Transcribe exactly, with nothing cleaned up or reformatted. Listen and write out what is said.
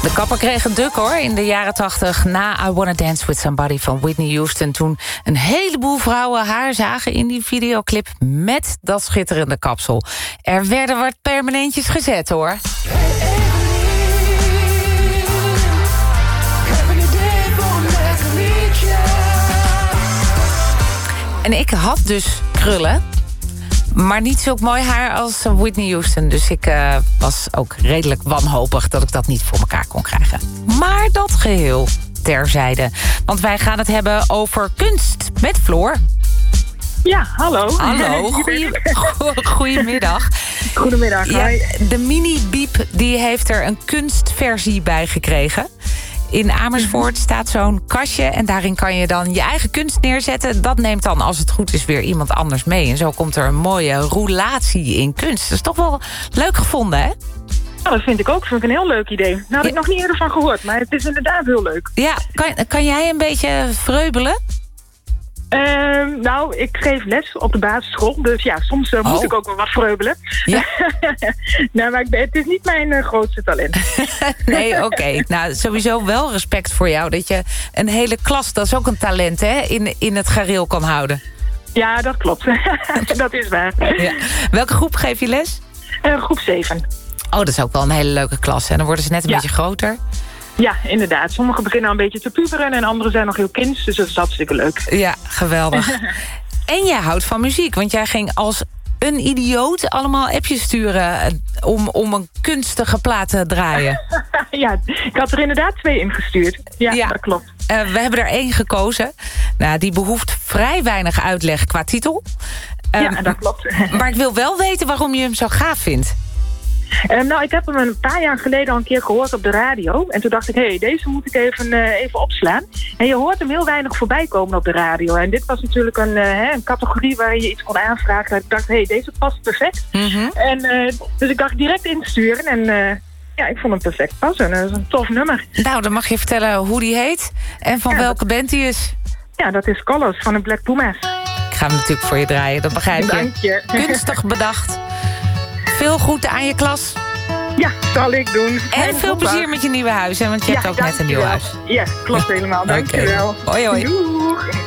De kapper kreeg een duk hoor in de jaren tachtig na I Wanna Dance With Somebody van Whitney Houston. Toen een heleboel vrouwen haar zagen in die videoclip met dat schitterende kapsel. Er werden wat permanentjes gezet hoor. En ik had dus krullen, maar niet zulk mooi haar als Whitney Houston. Dus ik uh, was ook redelijk wanhopig dat ik dat niet voor elkaar kon krijgen. Maar dat geheel terzijde. Want wij gaan het hebben over kunst met Floor. Ja, hallo. Hallo, goeie, goedemiddag. Goedemiddag, ja, de mini-biep die heeft er een kunstversie bij gekregen. In Amersfoort staat zo'n kastje en daarin kan je dan je eigen kunst neerzetten. Dat neemt dan, als het goed is, weer iemand anders mee. En zo komt er een mooie roulatie in kunst. Dat is toch wel leuk gevonden, hè? Ja, dat vind ik ook. Dat vind ik een heel leuk idee. Daar had ik ja. nog niet eerder van gehoord, maar het is inderdaad heel leuk. Ja, kan, kan jij een beetje vreubelen? Uh, nou, ik geef les op de basisschool. Dus ja, soms uh, oh. moet ik ook wel wat vreubelen. Ja. nou, maar ik ben, het is niet mijn uh, grootste talent. nee, oké. Okay. Nou, sowieso wel respect voor jou. Dat je een hele klas, dat is ook een talent, hè, in, in het gareel kan houden. Ja, dat klopt. dat is waar. Ja. Welke groep geef je les? Uh, groep zeven. Oh, dat is ook wel een hele leuke klas. En dan worden ze net een ja. beetje groter. Ja, inderdaad. Sommigen beginnen al een beetje te puberen en anderen zijn nog heel kinds. Dus dat is hartstikke leuk. Ja, geweldig. En jij houdt van muziek, want jij ging als een idioot allemaal appjes sturen om, om een kunstige plaat te draaien. ja, ik had er inderdaad twee ingestuurd. Ja, ja. dat klopt. Uh, we hebben er één gekozen. Nou, die behoeft vrij weinig uitleg qua titel. Um, ja, dat klopt. maar ik wil wel weten waarom je hem zo gaaf vindt. Um, nou, ik heb hem een paar jaar geleden al een keer gehoord op de radio. En toen dacht ik, hé, hey, deze moet ik even, uh, even opslaan. En je hoort hem heel weinig voorbij komen op de radio. En dit was natuurlijk een, uh, een categorie waar je iets kon aanvragen. En ik dacht, hé, hey, deze past perfect. Mm-hmm. En, uh, dus ik dacht direct insturen. En uh, ja, ik vond hem perfect passen. Dat is een tof nummer. Nou, dan mag je vertellen hoe die heet. En van ja, welke dat... band die is. Ja, dat is Colors van de Black Pumas. Ik ga hem natuurlijk voor je draaien, dat begrijp je. Dank je. Kunstig bedacht. Veel groeten aan je klas. Ja, zal ik doen. En veel plezier met je nieuwe huis, hè, want je ja, hebt ook net een nieuw huis. Ja, klopt helemaal. Dank je wel. Hoi, hoi. Doeg.